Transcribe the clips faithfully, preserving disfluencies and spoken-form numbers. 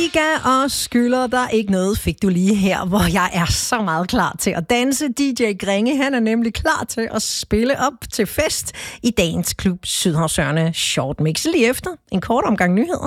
Liga og skylder der ikke noget, fik du lige her, hvor jeg er så meget klar til at danse. D J Gringe, han er nemlig klar til at spille op til fest i dagens klub Sydhavsøerne Short Mix. Lige efter en kort omgang nyheder.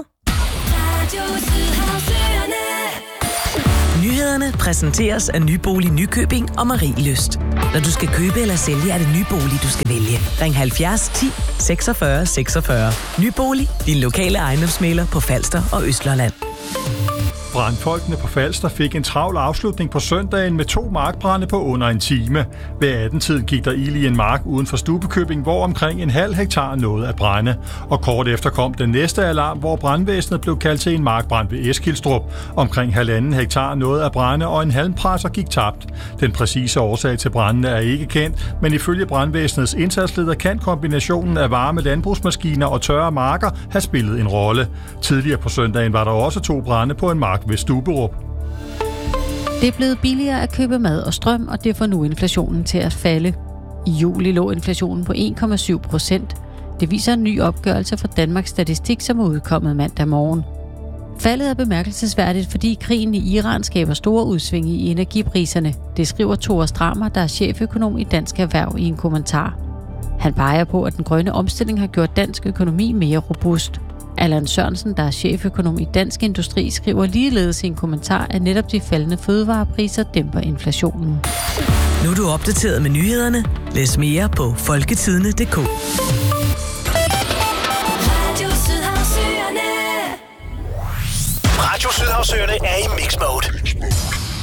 Nyhederne præsenteres af Nybolig Nykøbing og Marie Lyst. Når du skal købe eller sælge, er det Nybolig, du skal vælge. Ring halvfjerds ti seksogfyrre seksogfyrre. Nybolig, din lokale ejendomsmægler på Falster og Østlandet. Brandfolkene på Falster fik en travl afslutning på søndagen med to markbrande på under en time. Ved atten-tiden gik der ild i en mark uden for Stubekøbing, hvor omkring en halv hektar nåede at brænde. Og kort efter kom den næste alarm, hvor brandvæsenet blev kaldt til en markbrand ved Eskilstrup. Omkring halvanden hektar nåede at brænde, og en halmpresser gik tabt. Den præcise årsag til brandene er ikke kendt, men ifølge brandvæsenets indsatsleder kan kombinationen af varme landbrugsmaskiner og tørre marker have spillet en rolle. Tidligere på søndagen var der også to brande på en mark ved Stuberup. Det er blevet billigere at købe mad og strøm, og det får nu inflationen til at falde. I juli lå inflationen på en komma syv procent. Det viser en ny opgørelse fra Danmarks Statistik, som er udkommet mandag morgen. Faldet er bemærkelsesværdigt, fordi krigen i Iran skaber store udsving i energipriserne. Det skriver Thor Strammer, der er cheføkonom i Dansk Erhverv, i en kommentar. Han peger på, at den grønne omstilling har gjort dansk økonomi mere robust. Allan Sørensen, der er cheføkonom i Dansk Industri, skriver ligeledes i en kommentar, at netop de faldende fødevarepriser dæmper inflationen. Nu er du opdateret med nyhederne. Læs mere på folketidende punktum d k. Radio Sydhavsøerne. Radio Sydhavsøerne er i mix mode.